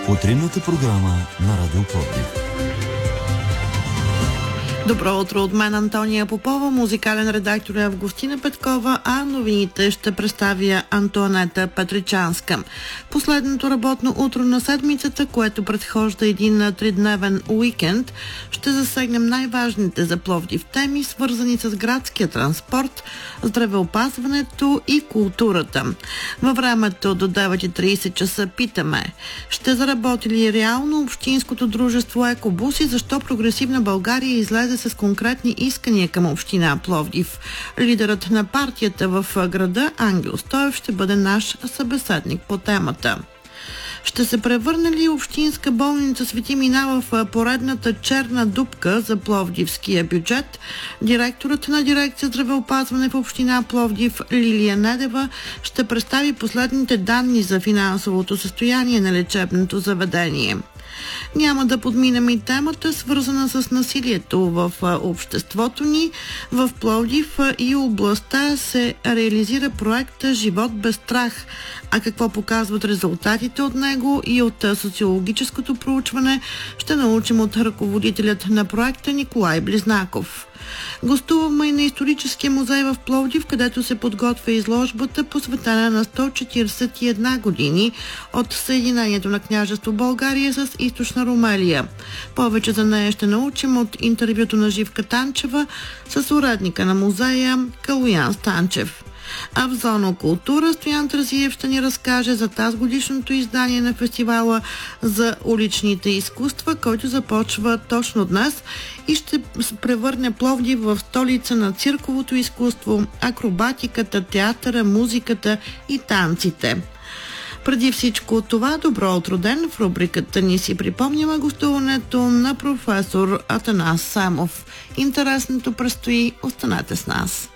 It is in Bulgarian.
Утринната програма на Радио Пловдив. Добро утро от мен, Антония Попова, музикален редактор е Августина Петкова, а новините ще представя Антоанета Петричанска. Последното работно утро на седмицата, което предхожда един тридневен уикенд, ще засегнем най-важните за Пловдив теми, свързани с градския транспорт, здравеопазването и културата. Във времето до 9:30 часа питаме: ще заработи ли реално общинското дружество Екобус и защо Прогресивна България излезе с конкретни искания към община Пловдив? Лидерът на партията в града Ангел Стоев ще бъде наш събеседник по темата. Ще се превърне ли общинска болница Свети Мина в поредната черна дупка за пловдивския бюджет? Директорът на дирекция здравеопазване в община Пловдив Лилия Недева ще представи последните данни за финансовото състояние на лечебното заведение. Няма да подминем и темата, свързана с насилието в обществото ни. В Пловдив и областта се реализира проекта "Живот без страх". А какво показват резултатите от него и от социологическото проучване, ще научим от ръководителят на проекта Николай Близнаков. Гостуваме и на историческия музей в Пловдив, където се подготвя изложбата, посветена на 141 години от съединението на княжество България с източна Румелия. Повече за нея ще научим от интервюто на Живка Танчева с уредника на музея Калоян Станчев. А в зона култура Стоян Тързиев ще ни разкаже за тазгодишното издание на фестивала за уличните изкуства, който започва точно днес и ще превърне Пловдив в столица на цирковото изкуство, акробатиката, театъра, музиката и танците. Преди всичко това, добро утро ден, в рубриката ни си припомняме гостуването на професор Атанас Самов. Интересното предстои, останете с нас.